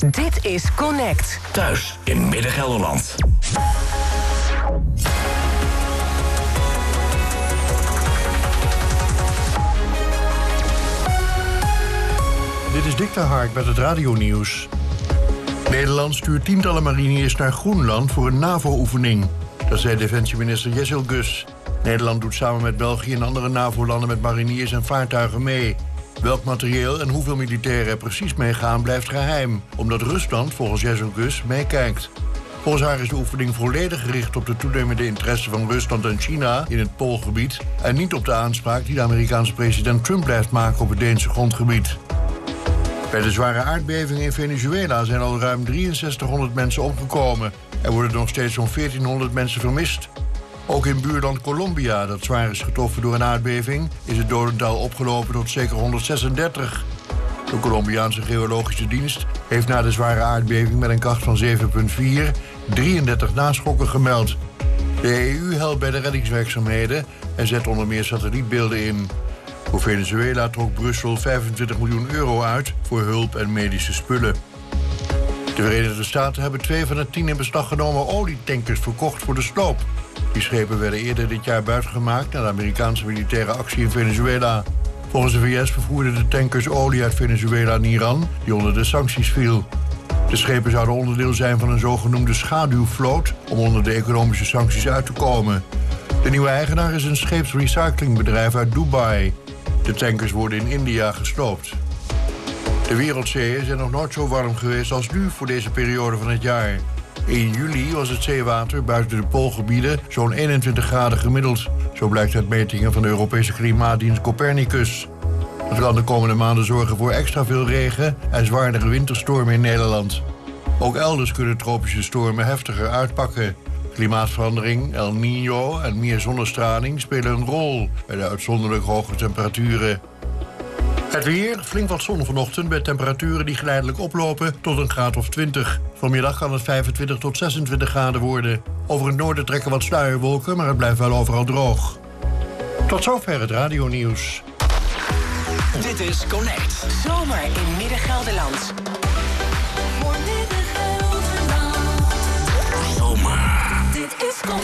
Dit is Connect. Thuis in Midden-Gelderland. Dit is Dick de Hark met het radionieuws. Nederland stuurt tientallen mariniers naar Groenland voor een NAVO-oefening. Dat zei defensieminister Jessil Gus. Nederland doet samen met België en andere NAVO-landen met mariniers en vaartuigen mee. Welk materieel en hoeveel militairen er precies meegaan blijft geheim, omdat Rusland volgens Jessil Gus meekijkt. Volgens haar is de oefening volledig gericht op de toenemende interesse van Rusland en China in het Poolgebied en niet op de aanspraak die de Amerikaanse president Trump blijft maken op het Deense grondgebied. Bij de zware aardbeving in Venezuela zijn al ruim 6300 mensen omgekomen. Er worden nog steeds zo'n 1400 mensen vermist. Ook in buurland Colombia, dat zwaar is getroffen door een aardbeving, is het dodental opgelopen tot zeker 136. De Colombiaanse geologische dienst heeft na de zware aardbeving met een kracht van 7,4 33 naschokken gemeld. De EU helpt bij de reddingswerkzaamheden en zet onder meer satellietbeelden in. Voor Venezuela trok Brussel 25 miljoen euro uit voor hulp en medische spullen. De Verenigde Staten hebben 2 van de 10 in beslag genomen olietankers verkocht voor de sloop. Die schepen werden eerder dit jaar buitgemaakt na de Amerikaanse militaire actie in Venezuela. Volgens de VS vervoerden de tankers olie uit Venezuela en Iran, die onder de sancties viel. De schepen zouden onderdeel zijn van een zogenoemde schaduwvloot om onder de economische sancties uit te komen. De nieuwe eigenaar is een scheepsrecyclingbedrijf uit Dubai. De tankers worden in India gesloopt. De wereldzeeën zijn nog nooit zo warm geweest als nu voor deze periode van het jaar. In juli was het zeewater buiten de poolgebieden zo'n 21 graden gemiddeld. Zo blijkt uit metingen van de Europese klimaatdienst Copernicus. Het kan de komende maanden zorgen voor extra veel regen en zwaardere winterstormen in Nederland. Ook elders kunnen tropische stormen heftiger uitpakken. Klimaatverandering, El Niño en meer zonnestraling spelen een rol bij de uitzonderlijk hoge temperaturen. Het weer, flink wat zon vanochtend bij temperaturen die geleidelijk oplopen tot een graad of 20. Vanmiddag kan het 25 tot 26 graden worden. Over het noorden trekken wat sluierwolken, maar het blijft wel overal droog. Tot zover het radionieuws. Dit is Connect. Zomer in Midden-Gelderland. Zomer. Dit is Connect.